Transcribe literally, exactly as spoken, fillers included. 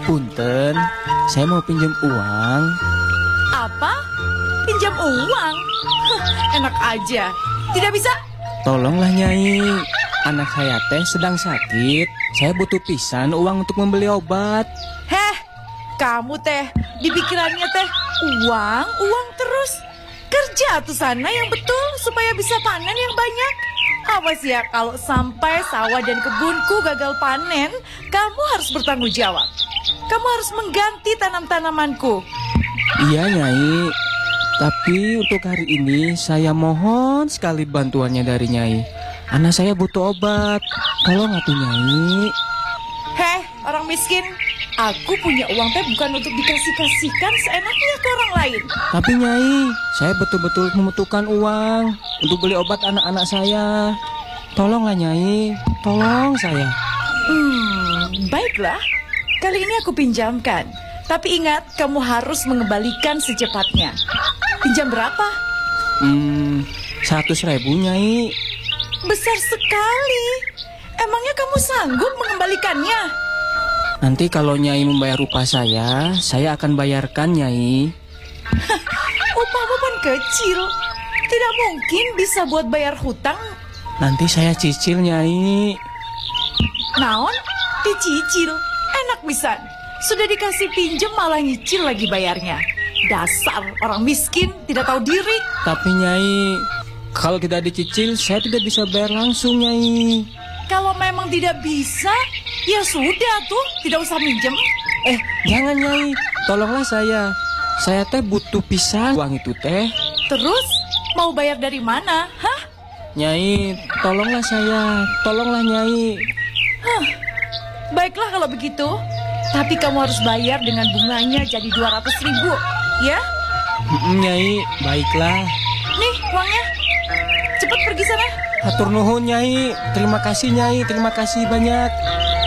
Punten, saya mau pinjam uang. Apa? Pinjam uang? Hah, enak aja. Tidak bisa? Tolonglah Nyai, anak saya teh sedang sakit. Saya butuh pisan uang untuk membeli obat. Heh, kamu teh di pikirannya teh uang, uang terus. Kerja tuh sana yang betul supaya bisa panen yang banyak. Awas ya kalau sampai sawah dan kebunku gagal panen, kamu harus bertanggung jawab. Kamu harus mengganti tanam-tanamanku. Iya Nyai, tapi untuk hari ini saya mohon sekali bantuannya dari Nyai. Anak saya butuh obat, tolong atuh Nyai. Heh, orang miskin, aku punya uang teh bukan untuk dikasih-kasihkan seenaknya ke orang lain. Tapi Nyai, saya betul-betul membutuhkan uang untuk beli obat anak-anak saya. Tolonglah Nyai, tolong saya. Hmm, baiklah. Kali ini aku pinjamkan. Tapi ingat, kamu harus mengembalikan secepatnya. Pinjam berapa? Hmm, seratus ribu Nyai. Besar sekali. Emangnya kamu sanggup mengembalikannya? Nanti kalau Nyai membayar upah saya, saya akan bayarkan Nyai. Upahmu pun kecil. Tidak mungkin bisa buat bayar hutang. Nanti saya cicil Nyai. Naon? Dicicil. Enak pisan. Sudah dikasih pinjem malah nyicil lagi bayarnya. Dasar orang miskin tidak tahu diri. Tapi Nyai, kalau tidak dicicil saya tidak bisa bayar langsung Nyai. Kalau memang tidak bisa, ya sudah tuh, tidak usah minjem. Eh, jangan Nyai, tolonglah saya. Saya teh butuh pisan uang itu teh. Terus mau bayar dari mana? Hah? Nyai, tolonglah saya. Tolonglah Nyai. Hah. Baiklah kalau begitu. Tapi kamu harus bayar dengan bunganya jadi dua ratus ribu, ya? Mm, Nyai, baiklah. Nih uangnya. Cepat pergi sana. Hatur nuhun Nyai. Terima kasih Nyai, terima kasih banyak.